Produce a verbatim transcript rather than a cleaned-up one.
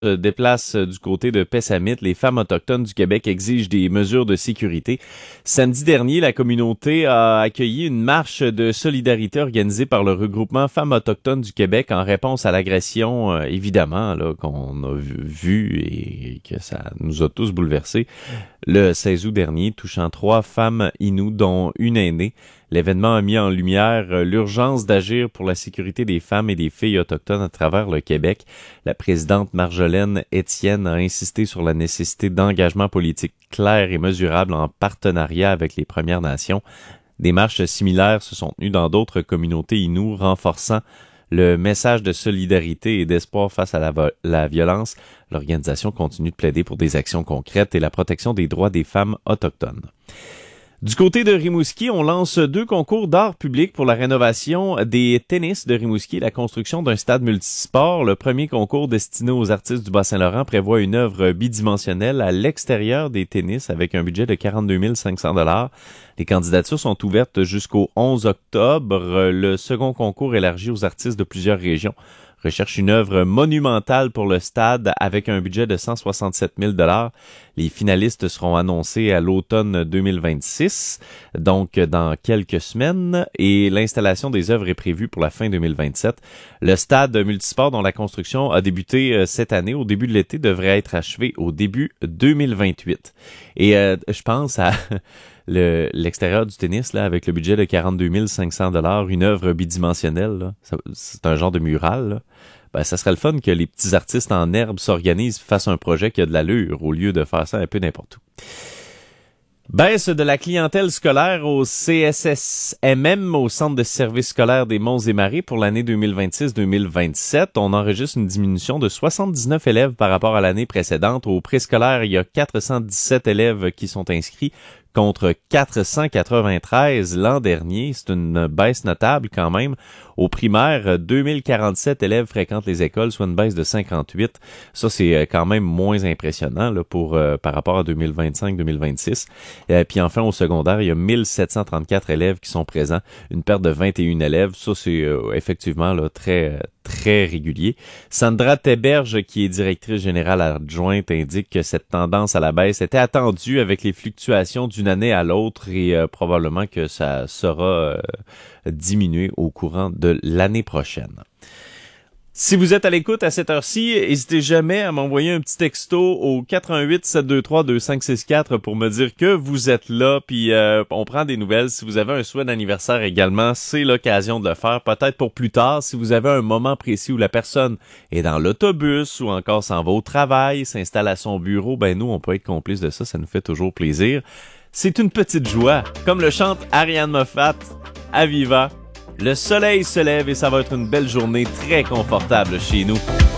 se déplace du côté de Pessamit. Les femmes autochtones du Québec exigent des mesures de sécurité. Samedi dernier, la communauté a accueilli une marche de solidarité organisée par le regroupement Femmes autochtones du Québec en réponse à l'agression, euh, évidemment, là, qu'on a vu, vu et que ça nous a tous bouleversés le seize août dernier, touchant trois femmes inoues, dont une aînée. L'événement a mis en lumière euh, l'urgence d'agir pour la sécurité des femmes et des filles autochtones à travers le Québec. La présidente Marjolaine Étienne a insisté sur la nécessité d'engagement politique clair et mesurable en partenariat avec les Premières Nations. Des marches similaires se sont tenues dans d'autres communautés inoues, renforçant le message de solidarité et d'espoir face à la, vo- la violence. L'organisation continue de plaider pour des actions concrètes et la protection des droits des femmes autochtones. Du côté de Rimouski, on lance deux concours d'art public pour la rénovation des tennis de Rimouski et la construction d'un stade multisport. Le premier concours destiné aux artistes du Bas-Saint-Laurent prévoit une œuvre bidimensionnelle à l'extérieur des tennis avec un budget de quarante-deux mille cinq cents dollars. Les candidatures sont ouvertes jusqu'au onze octobre. Le second concours élargi aux artistes de plusieurs régions recherche une œuvre monumentale pour le stade avec un budget de cent soixante-sept mille dollars. Les finalistes seront annoncés à l'automne deux mille vingt-six, donc dans quelques semaines, et l'installation des œuvres est prévue pour la fin deux mille vingt-sept. Le stade multisport dont la construction a débuté cette année au début de l'été devrait être achevé au début deux mille vingt-huit. Et euh, je pense à le, l'extérieur du tennis là avec le budget de quarante-deux mille cinq cents dollars, une œuvre bidimensionnelle, là, ça, c'est un genre de mural, là. Ben, ça serait le fun que les petits artistes en herbe s'organisent, fassent un projet qui a de l'allure au lieu de faire ça un peu n'importe où. Baisse de la clientèle scolaire au C S S M M, au Centre de services scolaires des Monts et Marais, pour l'année deux mille vingt-six deux mille vingt-sept. On enregistre une diminution de soixante-dix-neuf élèves par rapport à l'année précédente. Au préscolaire, il y a quatre cent dix-sept élèves qui sont inscrits contre quatre cent quatre-vingt-treize l'an dernier. C'est une baisse notable quand même. Au primaire, deux mille quarante-sept élèves fréquentent les écoles, soit une baisse de cinquante-huit. Ça, c'est quand même moins impressionnant là, pour euh, par rapport à deux mille vingt-cinq deux mille vingt-six. Et puis enfin, au secondaire, il y a mille sept cent trente-quatre élèves qui sont présents, une perte de vingt et un élèves. Ça, c'est euh, effectivement là, très très régulier. Sandra Théberge, qui est directrice générale adjointe, indique que cette tendance à la baisse était attendue avec les fluctuations d'une année à l'autre et euh, probablement que ça sera euh, diminué au courant de l'année prochaine. Si vous êtes à l'écoute à cette heure-ci, n'hésitez jamais à m'envoyer un petit texto au quatre un huit sept deux trois deux cinq six quatre pour me dire que vous êtes là, puis euh, on prend des nouvelles. Si vous avez un souhait d'anniversaire également, c'est l'occasion de le faire, peut-être pour plus tard. Si vous avez un moment précis où la personne est dans l'autobus ou encore s'en va au travail, s'installe à son bureau, ben nous, on peut être complices de ça, ça nous fait toujours plaisir. C'est une petite joie, comme le chante Ariane Moffat, Aviva. Le soleil se lève et ça va être une belle journée très confortable chez nous.